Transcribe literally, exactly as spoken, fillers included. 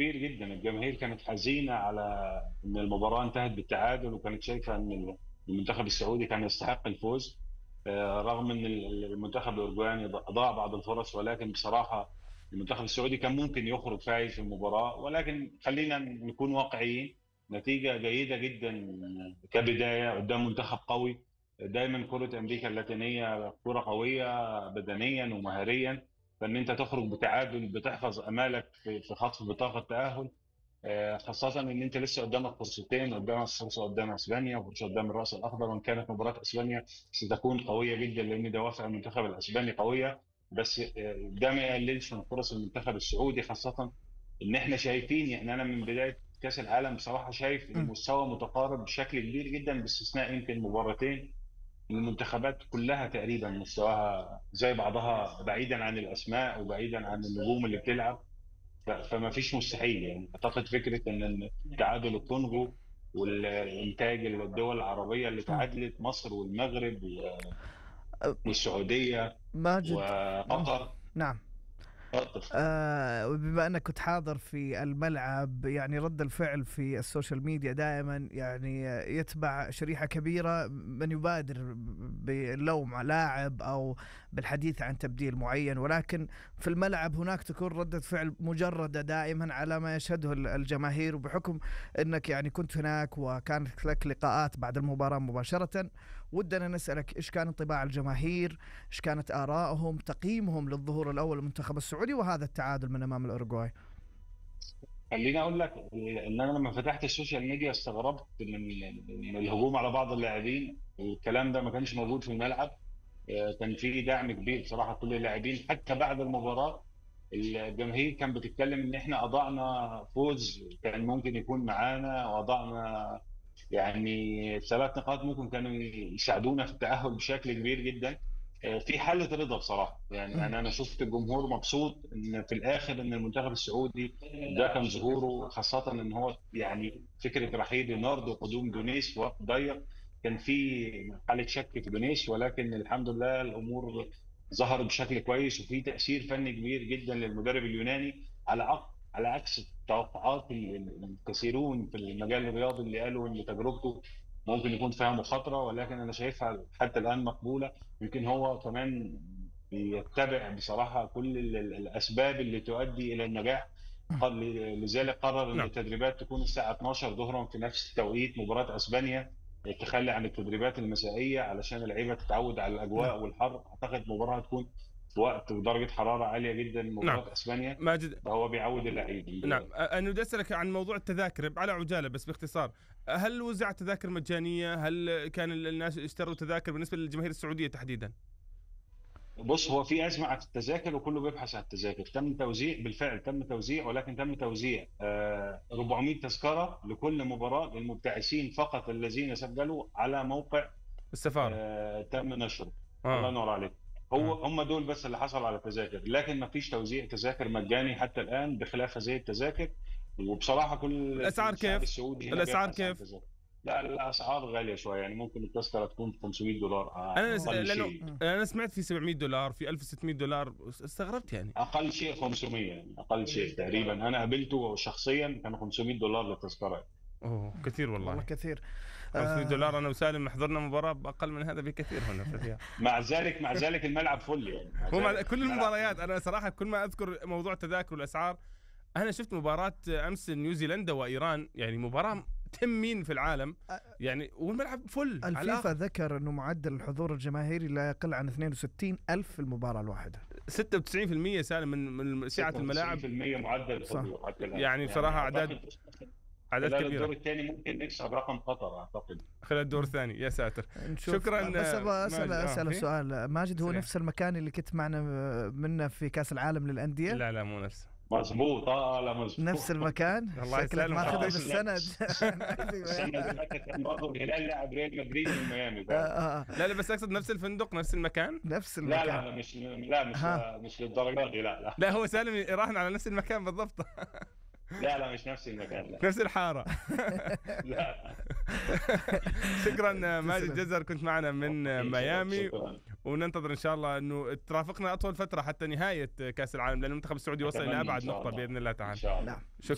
كبير جدا. الجماهير كانت حزينه على ان المباراه انتهت بالتعادل، وكانت شايفه ان المنتخب السعودي كان يستحق الفوز، آه، رغم ان المنتخب الاورجواني ضاع بعض الفرص. ولكن بصراحه المنتخب السعودي كان ممكن يخرج فايز في المباراه. ولكن خلينا نكون واقعيين، نتيجه جيده جدا كبدايه قدام منتخب قوي. دايما كره امريكا اللاتينيه كره قويه بدنيا ومهاريا، فان انت تخرج بتعادل بتحفظ امالك في في خطف بطاقه التاهل. آه، خاصه ان انت لسه قدامك فرصتين، قدامك فرصه قدام اسبانيا وفرصه قدام الراس الاخضر. وان كانت مباراه اسبانيا ستكون قويه جدا لان دوافع المنتخب الاسباني قويه، بس آه، ده ما يقللش من فرص المنتخب السعودي. خاصه ان احنا شايفين، يعني انا من بدايه كاس العالم بصراحه شايف ان مم. المستوى متقارب بشكل كبير جدا، باستثناء يمكن مباراتين. المنتخبات كلها تقريبا مستواها زي بعضها، بعيدا عن الاسماء وبعيدا عن النجوم اللي بتلعب. ف- فما فيش مستحيل. يعني اعتقد فكره ان تعادل الكونغو والانتاج الدول العربيه اللي مم. تعادلت، مصر والمغرب أه، والسعوديه ماجد. مم. وقطر. نعم. اتفضل. آه وبما أنك كنت حاضر في الملعب، يعني رد الفعل في السوشيال ميديا دائما يعني يتبع شريحة كبيرة من يبادر باللوم على لاعب أو بالحديث عن تبديل معين، ولكن في الملعب هناك تكون ردة فعل مجردة دائما على ما يشهده الجماهير. وبحكم أنك يعني كنت هناك وكانت لك لقاءات بعد المباراة مباشرة، ودنا نسألك إيش كان انطباع الجماهير، إيش كانت آرائهم، تقييمهم للظهور الأول للمنتخب السعودي وهذا التعادل من أمام الأوروغواي. خليني اقول لك ان انا لما فتحت السوشيال ميديا استغربت من من الهجوم على بعض اللاعبين. الكلام ده ما كانش موجود في الملعب. آه، كان في دعم كبير بصراحه كل اللاعبين. حتى بعد المباراه الجماهير كان بتتكلم ان احنا اضعنا فوز كان ممكن يكون معانا، واضعنا يعني ثلاث نقاط ممكن كانوا يساعدونا في التاهل بشكل كبير جدا. آه، في حاله رضا بصراحه. يعني مم. انا انا شفت الجمهور مبسوط ان في الاخر ان المنتخب السعودي ده كان ظهوره. خاصه ان هو يعني فكره رحيل ريناردو وقدوم دونيس في وقت ضيق، كان في حاله شك في دونيس. ولكن الحمد لله الامور ظهر بشكل كويس، وفي تاثير فني كبير جدا للمدرب اليوناني، على عق... على عكس توقعات ال- الكثيرون في المجال الرياضي اللي قالوا ان تجربته ممكن يكون فيها مخاطره. ولكن انا شايفها حتى الان مقبوله. يمكن هو كمان بيتبع بصراحه كل ال- ال- الاسباب اللي تؤدي الى النجاح. قال لذلك قرر ان نعم. التدريبات تكون الساعه اتناشر ظهرا في نفس توقيت مباراه اسبانيا، التخلي عن التدريبات المسائيه علشان اللعيبه تتعود على نعم. الاجواء والحر. اعتقد المباراه هتكون في وقت ودرجه حراره عاليه جدا نعم مباراه اسبانيا، ماجد. فهو بيعود اللعيبه نعم، دلوقتي. أنا بدي أسألك عن موضوع التذاكر على عجالة بس باختصار. هل وزع تذاكر مجانية؟ هل كان الناس اشتروا تذاكر بالنسبة للجماهير السعودية تحديدا؟ بص، هو في ازمه على التذاكر وكله بيبحث عن التذاكر. تم توزيع بالفعل، تم توزيع، ولكن تم توزيع آه، اربعمائة تذكره لكل مباراه للمبتعثين فقط الذين سجلوا على موقع السفارة. آه، تم نشره. الله آه. ينور عليك. هو آه. هم دول بس اللي حصلوا على تذاكر، لكن ما فيش توزيع تذاكر مجاني حتى الان بخلاف هذه التذاكر. وبصراحه كل الأسعار الشعب كيف؟ السعودي هنا الأسعار بيبحث عن كيف؟ تذاكر. لا، الاسعار غاليه شويه. يعني ممكن التذكره تكون خمسمائة دولار، أنا نس... اقل لأنه شيء. أنا سمعت في سبعمائة دولار، في ألف وستمائة دولار، استغربت يعني. اقل شيء خمسمائة، يعني اقل شيء تقريبا. انا قابلته شخصيا كان خمسمائة دولار للتذكره. أوه كثير والله والله. كثير. خمسمائة آه دولار أنا وسالم حضرنا مباراة بأقل من هذا بكثير هنا في الرياض. مع ذلك مع ذلك الملعب فل، يعني مع هو مع ذلك كل الملعب المباريات، فل. أنا صراحة كل ما أذكر موضوع التذاكر والأسعار، أنا شفت مباراة أمس نيوزيلندا وإيران، يعني مباراة تمين في العالم يعني، والملعب فل على الفيفا الآخر. ذكر أنه معدل الحضور الجماهيري لا يقل عن اثنين وستين ألف في المباراة الواحدة. ستة وتسعين بالمئة سالم من من سعة الملاعب. ستة وتسعين بالمئة معدل صح. الحضور حتى الان. يعني بصراحة أعداد اعتقد أعداد خلال الدور كبيرة الثاني ممكن نكسب رقم قطر اعتقد. خلال الدور الثاني، يا ساتر. نشوف. شكرا. بس أبغى أسأل ماجد. آه، أسأل في؟ سؤال ماجد، هو سريع. نفس المكان اللي كنت معنا منه في كأس العالم للأندية؟ لا لا مو نفسه. مظبوط. اه لا مظبوط. نفس المكان. الله شكلك يسلمك. ماخذها آه، بالسند. السنه اللي فاتت كان برضه الهلال لاعب ريال مدريد من ميامي آه، بقى. آه، لا لا بس أقصد نفس الفندق نفس المكان. نفس لا لا المكان. لا مش لا مش ها. مش للدرجه دي. لا لا لا هو سالم يراهن على نفس المكان بالضبط. لا لا مش نفس المكان. لا نفس الحارة. لا. شكرا ماجد جزر، كنت معنا من ميامي، شكرا. وننتظر ان شاء الله انه ترافقنا اطول فتره حتى نهايه كاس العالم، لان المنتخب السعودي وصل الى أتمنى إن ابعد شاء نقطه الله. باذن الله ان تعالى. شاء الله. نعم. شكرا.